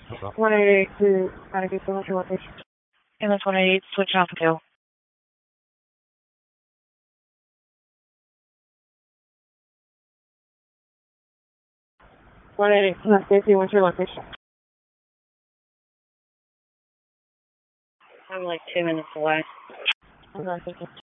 188 to Connecticut, what's your location? MS 188, switch off and go. 188, Stacy, what's your location? I'm like 2 minutes away. Okay, thank you.